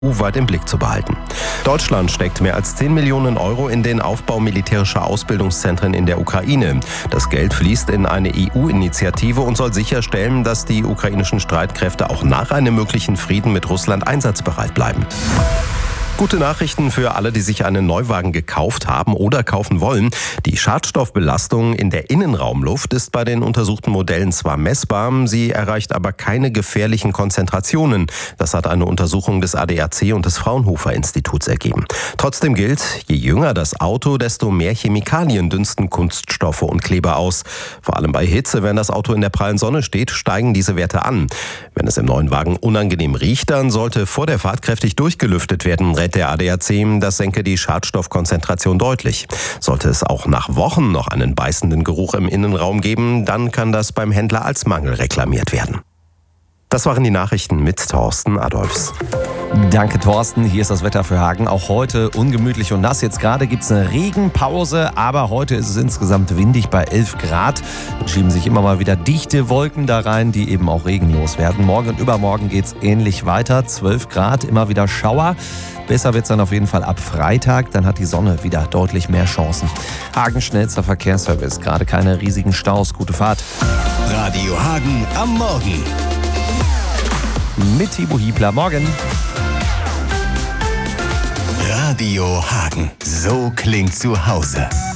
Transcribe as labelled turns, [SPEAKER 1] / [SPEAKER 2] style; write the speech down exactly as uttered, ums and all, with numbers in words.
[SPEAKER 1] weit im Blick zu behalten. Deutschland steckt mehr als zehn Millionen Euro in den Aufbau militärischer Ausbildungszentren in der Ukraine. Das Geld fließt in eine E U-Initiative und soll sicherstellen, dass die ukrainischen Streitkräfte auch nach einem möglichen Frieden mit Russland einsatzbereit bleiben. Gute Nachrichten für alle, die sich einen Neuwagen gekauft haben oder kaufen wollen. Die Schadstoffbelastung in der Innenraumluft ist bei den untersuchten Modellen zwar messbar, sie erreicht aber keine gefährlichen Konzentrationen. Das hat eine Untersuchung des A D A C und des Fraunhofer Instituts ergeben. Trotzdem gilt, je jünger das Auto, desto mehr Chemikalien dünsten Kunststoffe und Kleber aus. Vor allem bei Hitze, wenn das Auto in der prallen Sonne steht, steigen diese Werte an. Wenn es im neuen Wagen unangenehm riecht, dann sollte vor der Fahrt kräftig durchgelüftet werden, rät der A D A C, das senke die Schadstoffkonzentration deutlich. Sollte es auch nach Wochen noch einen beißenden Geruch im Innenraum geben, dann kann das beim Händler als Mangel reklamiert werden. Das waren die Nachrichten mit Thorsten Adolphs.
[SPEAKER 2] Danke, Thorsten. Hier ist das Wetter für Hagen. Auch heute ungemütlich und nass. Jetzt gerade gibt es eine Regenpause, aber heute ist es insgesamt windig bei elf Grad. Dann schieben sich immer mal wieder dichte Wolken da rein, die eben auch regenlos werden. Morgen und übermorgen geht es ähnlich weiter. zwölf Grad, immer wieder Schauer. Besser wird es dann auf jeden Fall ab Freitag. Dann hat die Sonne wieder deutlich mehr Chancen. Hagen schnellster Verkehrsservice. Gerade keine riesigen Staus. Gute Fahrt.
[SPEAKER 3] Radio Hagen am Morgen.
[SPEAKER 2] Mit Thibaut Hiebler. Morgen.
[SPEAKER 3] Radio Hagen. So klingt zu Hause.